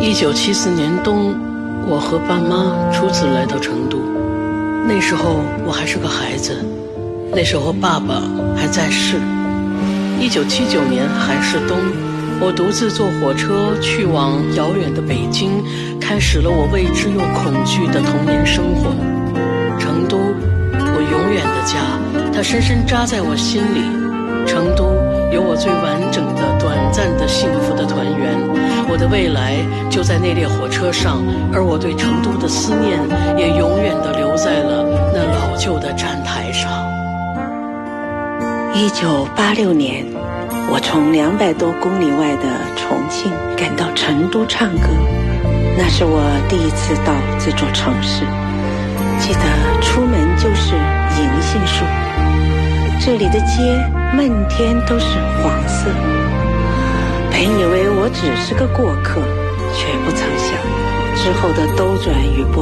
1974年冬，我和爸妈初次来到成都。那时候我还是个孩子，那时候爸爸还在世。1979年还是冬，我独自坐火车去往遥远的北京，开始了我未知又恐惧的童年生活。成都，我永远的家，它深深扎在我心里。成都有我最完整的、短暂的、幸福的团圆。我的未来就在那列火车上，而我对成都的思念也永远地留在了那老旧的站台上。 1986年，我从200多公里外的重庆赶到成都唱歌，那是我第一次到这座城市。记得出门就是银杏树，这里的街漫天都是黄色。本以为我只是个过客，却不曾想之后的兜转与波